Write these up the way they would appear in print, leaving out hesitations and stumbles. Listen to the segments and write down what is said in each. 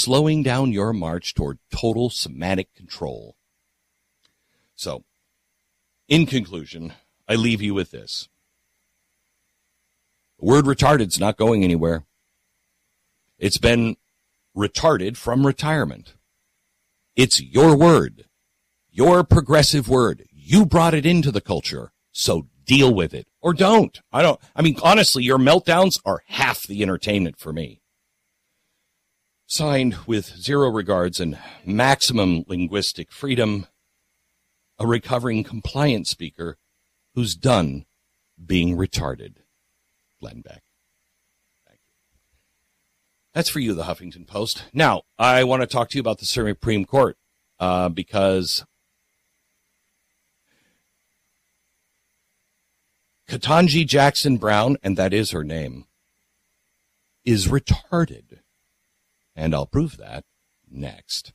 slowing down your march toward total somatic control. So, in conclusion, I leave you with this. The word retarded's not going anywhere. It's been retarded from retirement. It's your word, your progressive word. You brought it into the culture, so deal with it or don't. Honestly, your meltdowns are half the entertainment for me. Signed with zero regards and maximum linguistic freedom, a recovering compliance speaker who's done being retarded. Glenn Beck. Thank you. That's for you, the Huffington Post. Now, I want to talk to you about the Supreme Court because Ketanji Jackson Brown, and that is her name, is retarded. And I'll prove that next.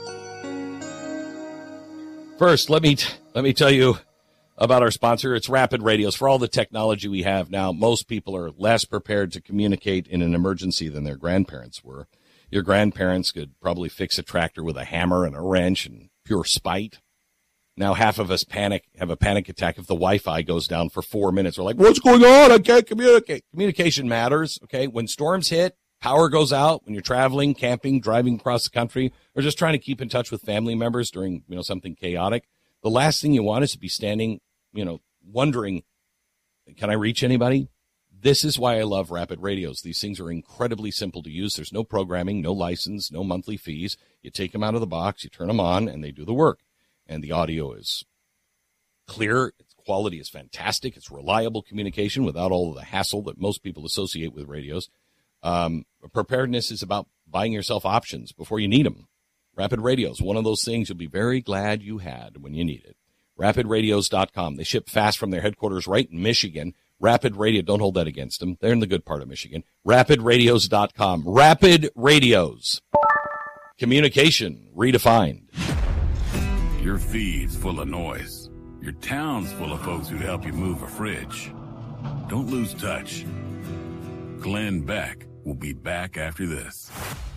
First, let me tell you about our sponsor. It's Rapid Radios. For all the technology we have now, most people are less prepared to communicate in an emergency than their grandparents were. Your grandparents could probably fix a tractor with a hammer and a wrench and pure spite. Now half of us have a panic attack if the Wi-Fi goes down for 4 minutes. We're like, what's going on? I can't communicate. Communication matters, okay? When storms hit, power goes out, when you're traveling, camping, driving across the country, or just trying to keep in touch with family members during, something chaotic, the last thing you want is to be standing, wondering, can I reach anybody? This is why I love Rapid Radios. These things are incredibly simple to use. There's no programming, no license, no monthly fees. You take them out of the box, you turn them on, and they do the work. And the audio is clear. Its quality is fantastic. It's reliable communication without all of the hassle that most people associate with radios. Preparedness is about buying yourself options before you need them. Rapid Radios, one of those things you'll be very glad you had when you need it. RapidRadios.com. They ship fast from their headquarters right in Michigan. Rapid Radio, don't hold that against them. They're in the good part of Michigan. RapidRadios.com. Rapid Radios. Communication redefined. Your feed's full of noise. Your town's full of folks who'd help you move a fridge. Don't lose touch. Glenn Beck will be back after this.